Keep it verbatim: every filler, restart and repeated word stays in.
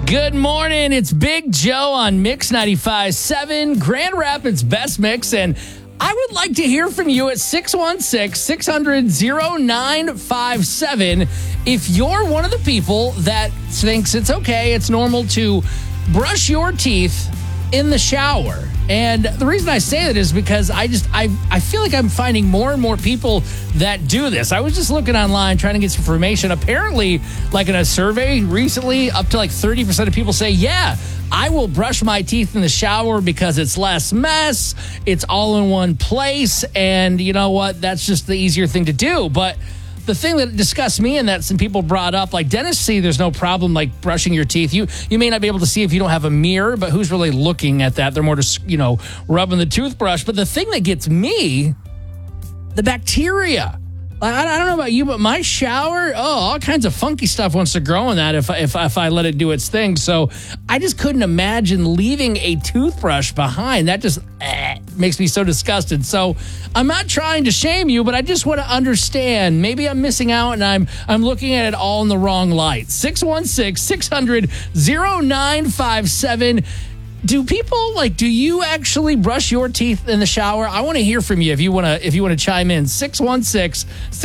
Good morning. It's Big Joe on Mix ninety-five point seven, Grand Rapids Best Mix. And I would like to hear from you at six one six, six hundred, oh nine five seven if you're one of the people that thinks it's okay, it's normal to brush your teeth in the shower. And the reason I say that is because I just, I, I feel like I'm finding more and more people that do this. I was just looking online trying to get some information. Apparently, like in a survey recently, up to like thirty percent of people say, yeah, I will brush my teeth in the shower because it's less mess. It's all in one place. And you know what? That's just the easier thing to do. But the thing that disgusts me and that some people brought up, like dentists see there's no problem like brushing your teeth. You you may not be able to see if you don't have a mirror, but who's really looking at that? They're more just, you know, rubbing the toothbrush. But the thing that gets me, the bacteria. I, I don't know about you, but my shower, oh, all kinds of funky stuff wants to grow in that if, if, if I let it do its thing. So I just couldn't imagine leaving a toothbrush behind. That just eh, makes me so disgusted. So I'm not trying to shame you, but I just want to understand. Maybe I'm missing out and I'm I'm looking at it all in the wrong light. six one six, six hundred, oh nine five seven. Do people like? Do you actually brush your teeth in the shower? I want to hear from you if you want to. If you want to chime in, six one six